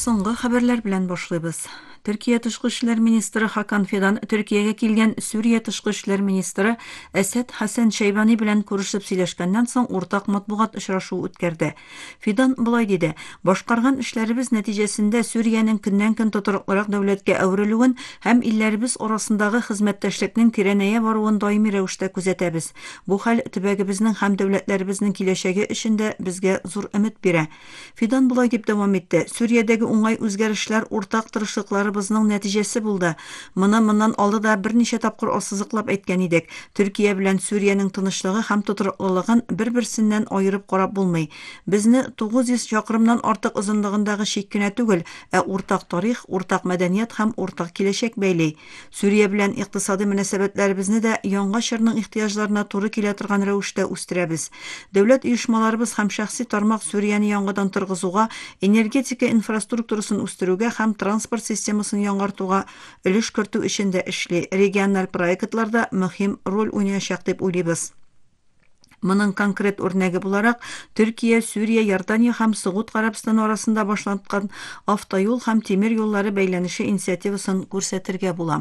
Соңгы хәбәрләр белән башлыйбыз. Төркия Тышкы эшләр министры Хакан Фидан Төркиягә килгән Сүрия Тышкы эшләр министры Әсәд Хәсән Шәйбани белән күрешеп сөйләшкәннән соң уртак матбугат очрашу үткәрде. Фидан булай диде: "Башкарган эшләребез нәтиҗәсендә Сүриянең көннән-көн тотырлык дәүләткә әверелүен һәм илләребез арасындагы хезмәттәшлекнең тирәнәя баруын даими рәвештә күзәтәбез. Бу хәл төбәгебезнең һәм дәүләтләребезнең киләчәге өчен дә безгә зур өмет бирә." Фидан булай дип дәвам итте: "Сүриядәге уңай үзгәрешләр уртак тырышлыкларыбызның нәтиҗәсе булды. Моннан алды да берничә тапкыр ассызыклап әйткән идек. Төркия белән Сүриянең тынычлыгы һәм тотрыклылыгын бер-берсеннән аерып карап булмый. Безне 900 чакрымнан артык озынлыгындагы чик кенә түгел, ә уртак тарих, уртак мәдәният һәм уртак киләчәк бәйли. Сүрия белән икътисади мөнәсәбәтләребезне дә яңа чорның ихтыяҗларына туры килә торган рәвештә үстерәбез. Дәүләт оешмаларыбыз һәм шәхси тармак Сүрияне яңадан торгызуга, энергетика инфраструктурасын үстерүгә һәм транспорт системасын яңартуга өлеш кертү өчен дә эшли. Региональ проектларда мөһим роль уйнаячак дип уйлыйбыз." Моның конкрет үрнәге буларак Төркия, Сүрия, Иордания һәм Сәгуд Гарәбстаны арасында башланган автоюл һәм тимер юллары бәйләнеше инициативасын күрсәтергә була.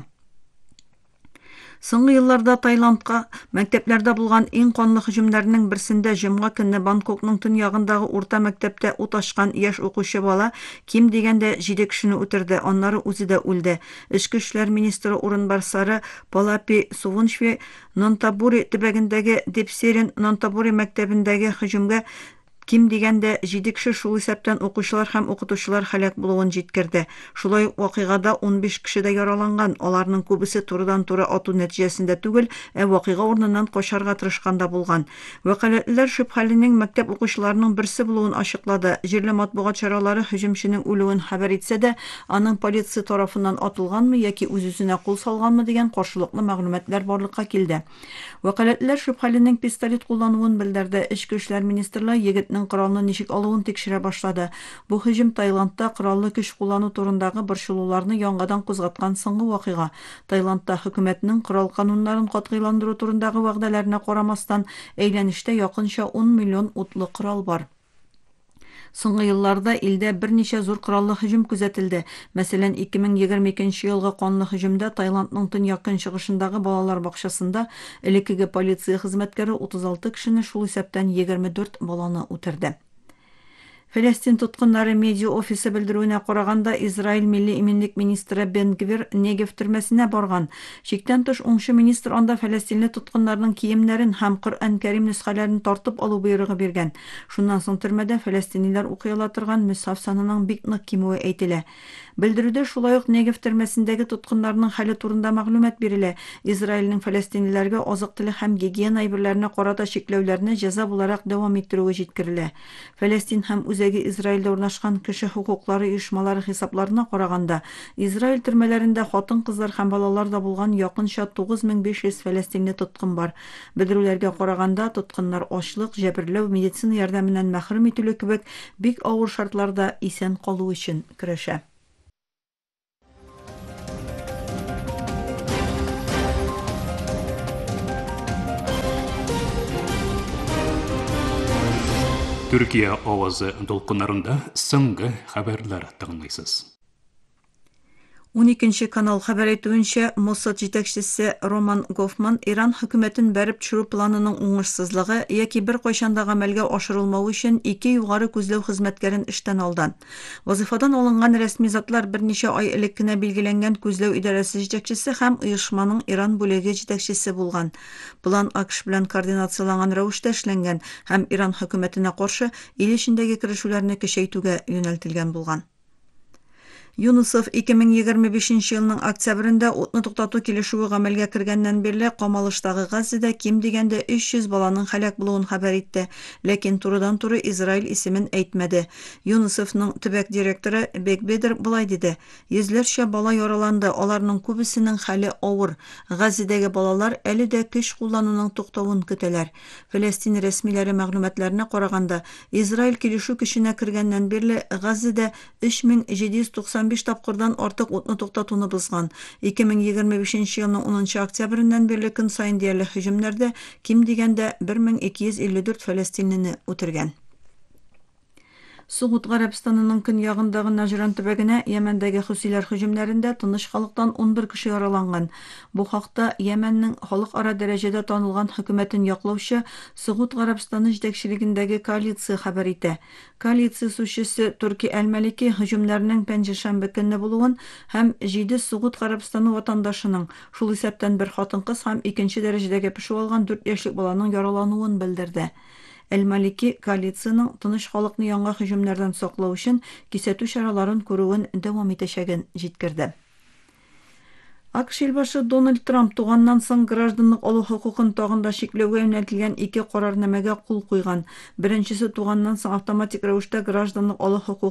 Соңгы елларда Таиландка мәктәпләрдә булган иң канлы һөҗүмнәрнең берсендә җомга көнне Бангкокның төньягындагы урта мәктәптә ут ачкан яшь укучы бала ким дигәндә 7 кешене үтерде, аннары үзе дә үлде. Эчке эшләр министры урынбасары Палапи Сувуншви Нонтабури төбәгендәге Депсерин Нонтабури мәктәбендәге һөҗүмгә ким дигәндә 7 кеше шул исәптән укучылар һәм укытучылар һәлак булуын җиткерде. Шулай вакыйгада 15 кеше дә яраланган. Аларның күбесе турыдан-туры ату нәтиҗәсендә түгел, ә вакыйга урыныннан качарга тырышканда булган. Вәкаләтләр шөбһәленең мәктәп укучыларының берсе булуын ачыклады. Җирле матбугат чаралары һөҗүмченең үлүен хәбәр итсә дә, аның полиция тарафыннан атылганмы яки үз-үзенә кул салганмы дигән каршылыклы мәгълүматлар барлыкка килде. Вәкаләтләр шөбһәленең пистолет куллануын белдерде. Эчке эшләр министрлыгы егетнең коралны ничек алуын тикшерә башлады. Бу һөҗүм Таиландта кораллы көч куллану турындагы борчылуларны яңадан кузгаткан соңгы вакыйга. Таиландта хөкүмәтнең корал кануннарын катгыйландыру турындагы вәгъдәләренә карамастан, әйләнештә якынча 10 миллион утлы корал бар. Соңгы елларда илдә берничә зур кораллы һөҗүм күзәтелде. Мәсәлән, 2022 елгы канлы һөҗүмдә Таиландның төньяк-көнчыгышындагы балалар бакчасында элеккеге полиция хезмәткәре 36 кешене, шул исәптән 24 баланы үтерде. Фәләстин тоткыннары медиа офисы белдерүенә караганда, Израиль милли иминлек министры Бен Гвир Негев төрмәсенә барган. Шиктән тыш уңшы министр анда фәләстинле тоткыннарның киемнәрен һәм Коръән Кәрим нөсхәләрен тартып алу боерыгы биргән. Шуннан соң төрмәдә фәләстинлеләр укый ала торган мөсхаф санының бик нык кимүе әйтелә. Белдерүдә шулай ук Негев төрмәсендәге тоткыннарның хәле турында мәгълүмат бирелә. Израильнең фәләстинлеләргә азык-төлек һәм гигиена әйберләренә карата чикләүләрне җәза буларак дәвам иттерүе җиткерелә. Фәләстин һәм үзәге Израильдә урнашкан кеше хукуклары оешмалары хисапларына караганда, Израиль төрмәләрендә хатын-кызлар һәм балалар да булган якынча 9500 фәләстинле тоткын бар. Белдерүләргә караганда, тоткыннар ачлык, җәберләү, медицина ярдәменнән мәхрүм ителү кебек бик авыр шартларда исән калу өчен көрәшә. Төркия авазы долкыннарында соңгы хәбәрләр тыңлыйсыз. 12 канал хәбәр итүенчә, Моссад җитәкчесе Роман Гофман Иран хөкүмәтен бәреп төшерү планының уңышсызлыгы яки бер кайчан да гамәлгә ашырылмавы өчен 2 югары күзләү хезмәткәрен эштән алдан. Вазифадан алынган рәсми затлар берничә ай элек кенә билгеләнгән күзләү идарәсе җитәкчесе һәм оешманың Иран бүлеге җитәкчесе булган. План АКШ белән координацияланган рәвештә эшләнгән һәм Иран хөкүмәтенә каршы ил эчендәге көрәшүләрне көчәйтүгә юнәлтелгән булган. Юнусов 2025 елның октябрендә утны туктату килешүе гамәлгә кергәннән бирле Камалыштагы Газзада ким дигәндә 300 баланың һәлак булуын хәбәр итте, ләкин турыдан-туры Израиль исемен әйтмәде. Юнусовның төбәк директоры Бекбедер булай диде: "Йөзләрчә бала яраланды, аларның күбесенең хәле авыр. Газзадагы балалар әле дә көч куллануның туктавын көтәләр." Фәләстин рәсмиләре мәгълүматларына караганда, Израиль килешү көченә кергәннән бирле Газзада 3795 тапкырдан артык утны туктатуны бозган. 2025 елның 10 октябреннән бирле көн сайын диярлек һөҗүмнәрдә ким дигәндә 1254 фәләстинлене үтергән. Сугут Гарәбстанының көньягындагы Нажран төбәгенә Йәмәндәге хусилар һөҗүмнәрендә тыныч халыктан 11 кеше яраланган. Бу хакта Йәмәннең халыкара дәрәҗәдә танылган хөкүмәтен яклаучы Сугут Гарәбстаны җитәкчелегендәге коалиция хәбәр итә. Коалиция сушчысы Турки Әл-Малики һөҗүмнәрнең пәнҗешәмбе көнне булуын һәм 7 Сугут Гарәбстаны ватандашының, шул исәптән бер хатын-кыз һәм икенче дәрәҗәдәге пешеп алган 4 яшьлек баланың яралануын белдерде. Әл-Малики коалициянең тыныч халыкны яңа һөҗүмнәрдән саклау өчен кисәтү чараларын күрүен дәвам итәчәген җиткерде. АКШ елбашы Дональд Трамп туганнан соң гражданлык алу хокукын тагын да чикләүгә юнәлтелгән 2 карарнамәгә кул куйган. Беренчесе туганнан соң автоматик рәвештә гражданлык алу хокукы